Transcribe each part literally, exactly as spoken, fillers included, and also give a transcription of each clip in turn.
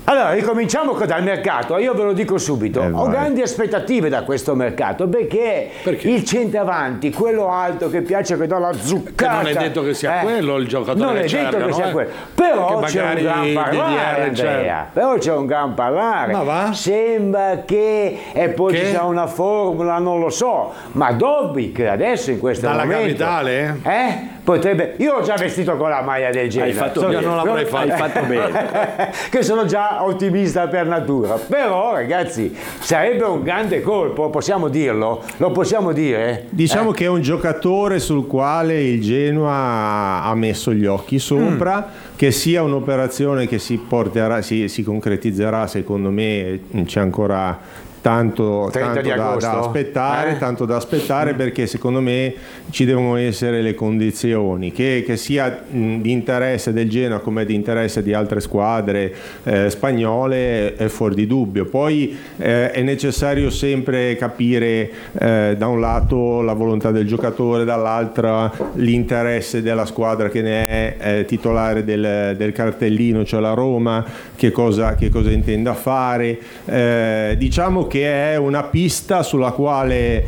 Allora, ricominciamo dal mercato. Io ve lo dico subito, Eh, ho vai. grandi aspettative da questo mercato, perché, Perché? il centravanti, quello alto che piace, che dà la zuccata, Che non è detto che sia quello il giocatore non che è detto cercano, che sia eh. quello, però Che c'è un magari gran D D R, parlare, Andrea, certo. però c'è un gran parlare. Ma va? Sembra che e poi Che? ci sia una formula, non lo so, ma Dobbik adesso in questo Dalla momento capitale? eh? Potrebbe, io ho già vestito con la maglia del genere. Hai fatto Sono- bene, non l'avrei fatto. hai fatto bene. che sono già ottimista per natura, però ragazzi sarebbe un grande colpo, possiamo dirlo? Lo possiamo dire? Diciamo che è un giocatore sul quale il Genoa ha messo gli occhi sopra, Mm. che sia un'operazione che si porterà, si, si concretizzerà, secondo me c'è ancora tanto, trenta tanto di da, agosto? da aspettare, Eh? tanto da aspettare perché secondo me ci devono essere le condizioni, che, che sia mh, di interesse del Genoa come di interesse di altre squadre eh, spagnole è fuori di dubbio. Poi eh, è necessario sempre capire eh, da un lato la volontà del giocatore, dall'altra l'interesse della squadra che ne è eh, titolare del, del cartellino, cioè la Roma, che cosa, che cosa intenda fare. Eh, diciamo che è una pista sulla quale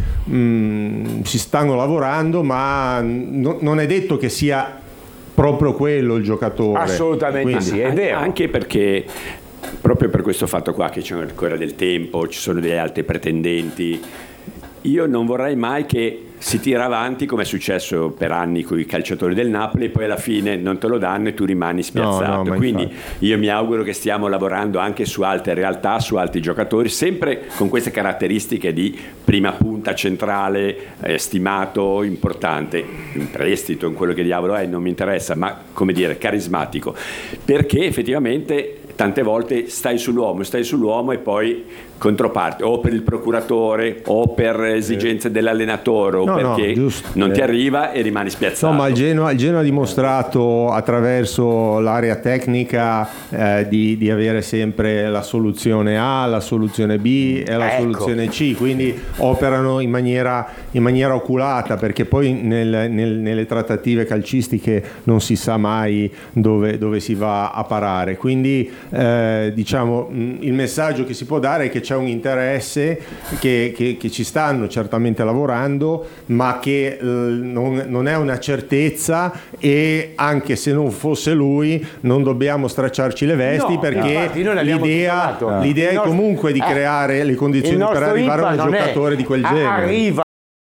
mh, si stanno lavorando, ma no, non è detto che sia proprio quello il giocatore. Assolutamente Quindi- sì, è vero. Anche perché proprio per questo fatto qua che c'è ancora del tempo, ci sono degli altri pretendenti, io non vorrei mai che si tira avanti come è successo per anni con i calciatori del Napoli e poi alla fine non te lo danno e tu rimani spiazzato. No, no, ma Quindi infatti. io mi auguro che stiamo lavorando anche su altre realtà, su altri giocatori, sempre con queste caratteristiche di prima punta centrale, eh, stimato, importante, in prestito, in quello che diavolo è, non mi interessa, ma come dire, carismatico, perché effettivamente tante volte stai sull'uomo, stai sull'uomo e poi controparte o per il procuratore o per esigenze dell'allenatore o No, no, perché giusto. non ti Eh. arriva e rimani spiazzato. No, ma il Genoa, il Genoa ha dimostrato attraverso l'area tecnica eh, di, di avere sempre la soluzione A, la soluzione B e la Ecco. soluzione C, quindi operano in maniera, in maniera oculata, perché poi nel- nel- nelle trattative calcistiche non si sa mai dove, dove si va a parare. Quindi eh, diciamo mh, il messaggio che si può dare è che c'è un interesse, che, che- che ci stanno certamente lavorando, ma che eh, non, non è una certezza, e anche se non fosse lui non dobbiamo stracciarci le vesti, No, perché infatti noi l'abbiamo l'idea, titolato. l'idea Il è nostro- comunque di eh, creare le Il condizioni per nostro arrivare a I P A un non è- giocatore di quel a- genere. Arriva.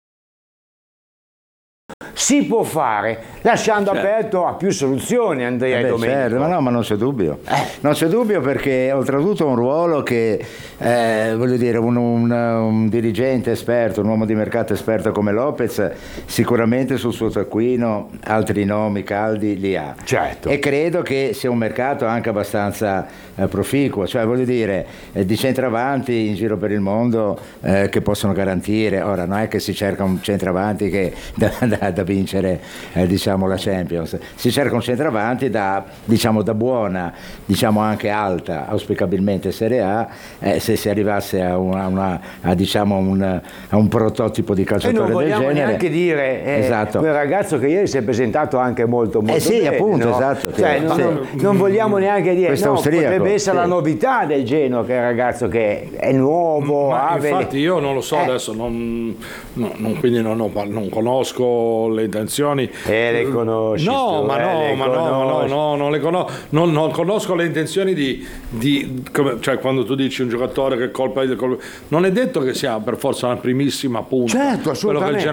Si può fare, lasciando Certo. aperto a più soluzioni, Andrea Eh e beh, Domenico. certo, ma no, ma non c'è dubbio. Non c'è dubbio, perché oltretutto è un ruolo che, eh, voglio dire, un, un- un dirigente esperto, un uomo di mercato esperto come Lopez, sicuramente sul suo taccuino altri nomi caldi li ha. Certo. E credo che sia un mercato anche abbastanza eh, proficuo, cioè voglio dire, eh, di centravanti in giro per il mondo eh, che possono garantire. Ora non è che si cerca un centravanti che da, da- da vincere eh, diciamo la Champions, si cerca un centravanti da, diciamo, da buona, diciamo anche alta, auspicabilmente Serie A, eh, se si arrivasse a, una, una- a, diciamo un, a un prototipo di E non calciatore del vogliamo genere. neanche dire eh, Esatto. quel ragazzo che ieri si è presentato anche molto molto Eh sì, bene, appunto, no? esatto, Cioè, sì. non, Sì. non- non vogliamo neanche dire Questo no, austriaco, potrebbe essere sì. la novità del Genoa, che è un ragazzo che è nuovo, Ma ha vede- infatti io non lo so Eh, adesso, non, no, non- quindi non, ho- non conosco le intenzioni. Eh, le conosci No, tu, ma eh, no, le ma no, ma no, conosci. no, non le conosco. Non, non conosco le intenzioni di, di come- cioè quando tu dici un giocatore che colpa, colpa non è detto che sia per forza una primissima punta. Certo, Quello che il assolutamente.